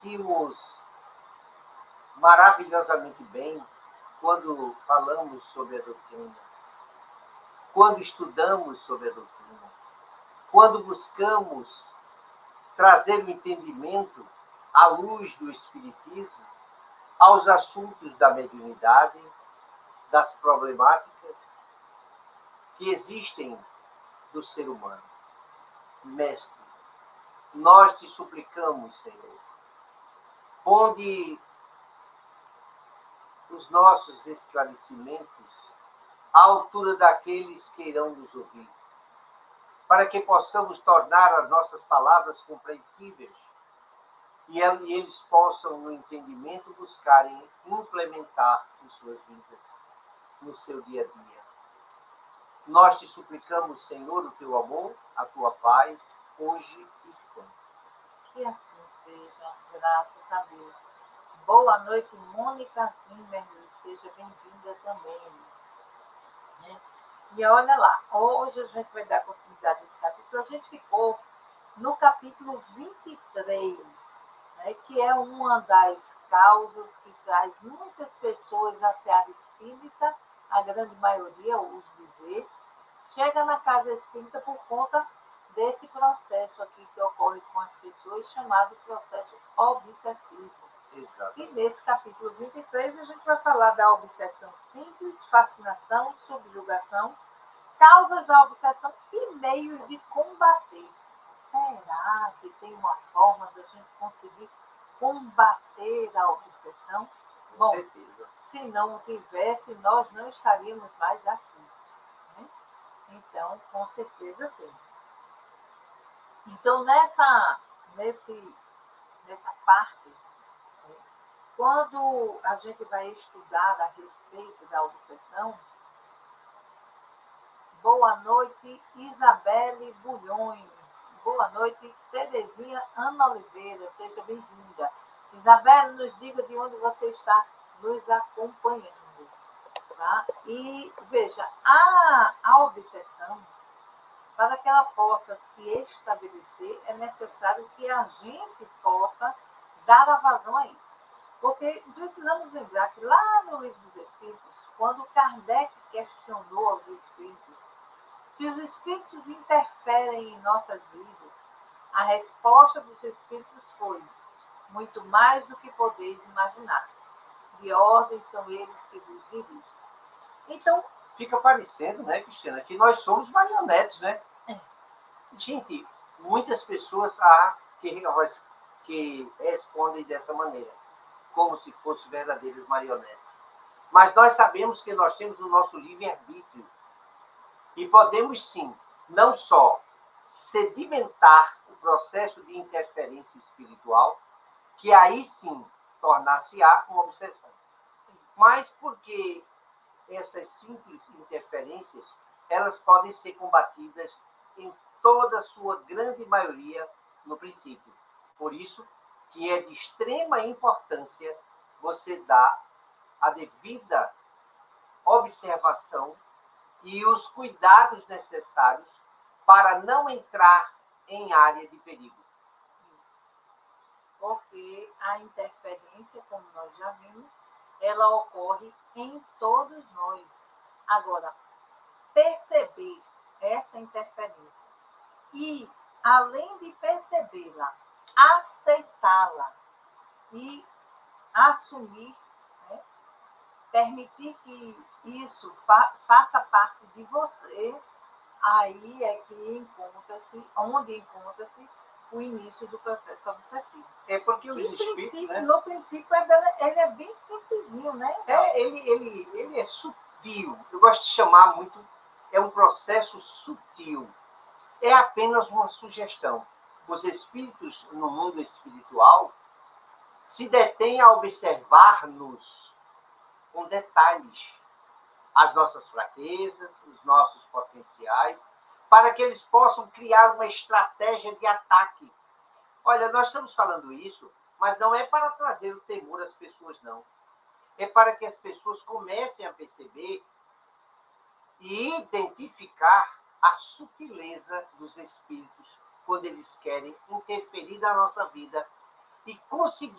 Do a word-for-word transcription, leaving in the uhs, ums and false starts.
Sentimos maravilhosamente bem quando falamos sobre a doutrina, quando estudamos sobre a doutrina, quando buscamos trazer o entendimento à luz do Espiritismo aos assuntos da mediunidade, das problemáticas que existem do ser humano. Mestre, nós te suplicamos, Senhor, ponde os nossos esclarecimentos à altura daqueles que irão nos ouvir, para que possamos tornar as nossas palavras compreensíveis e eles possam, no entendimento, buscarem implementar em suas vidas, no seu dia a dia. Nós te suplicamos, Senhor, o teu amor, a tua paz, hoje e sempre. Que assim seja, graças a Deus. Boa noite, Mônica Zimmermann, seja bem-vinda também. Né? E olha lá, hoje a gente vai dar continuidade nesse capítulo. A gente ficou no capítulo vinte e três, né, que é uma das causas que traz muitas pessoas à seara espírita, a grande maioria, uso dizer, chega na casa espírita por conta desse processo aqui que ocorre com as pessoas, chamado processo obsessivo. Exato. E nesse capítulo vinte e três a gente vai falar da obsessão simples, fascinação, subjugação, causas da obsessão e meios de combater. Será que tem uma forma da gente conseguir combater a obsessão? Com Bom, certeza. Se não tivesse, nós não estaríamos mais aqui. Né? Então, com certeza tem. Então, nessa, nesse, nessa parte, né, quando a gente vai estudar a respeito da obsessão, boa noite, Isabelle Bulhões. Boa noite, Terezinha Ana Oliveira. Seja bem-vinda. Isabelle, nos diga de onde você está nos acompanhando. Tá? E, veja, a, a obsessão, para que ela possa se estabelecer, é necessário que a gente possa dar a vazão a isso. Porque precisamos lembrar que lá no Livro dos Espíritos, quando Kardec questionou aos Espíritos se os Espíritos interferem em nossas vidas, a resposta dos Espíritos foi: muito mais do que podeis imaginar. De ordem são eles que vos dirigem. Então, fica parecendo, né, Cristiana, que nós somos marionetes, né? É. Gente, muitas pessoas há que, que respondem dessa maneira, como se fossem verdadeiros marionetes. Mas nós sabemos que nós temos o nosso livre-arbítrio. E podemos, sim, não só sedimentar o processo de interferência espiritual, que aí sim tornar-se-á uma obsessão. Mas porque essas simples interferências, elas podem ser combatidas em toda a sua grande maioria no princípio. Por isso que é de extrema importância você dar a devida observação e os cuidados necessários para não entrar em área de perigo. Porque a interferência, como nós já vimos, ela ocorre em todos nós. Agora, perceber essa interferência e, além de percebê-la, aceitá-la e assumir, né, permitir que isso fa- faça parte de você, aí é que encontra-se, onde encontra-se o início do processo obsessivo. É porque os Em espíritos, princípio, né? No princípio, é bem- ele é bem simplesinho, né? É, ele, ele, ele é sutil. Eu gosto de chamar muito, é um processo sutil. É apenas uma sugestão. Os espíritos no mundo espiritual se detêm a observar-nos com detalhes as nossas fraquezas, os nossos potenciais, para que eles possam criar uma estratégia de ataque. Olha, nós estamos falando isso, mas não é para trazer o temor às pessoas, não. É para que as pessoas comecem a perceber e identificar a sutileza dos espíritos quando eles querem interferir na nossa vida e conseguir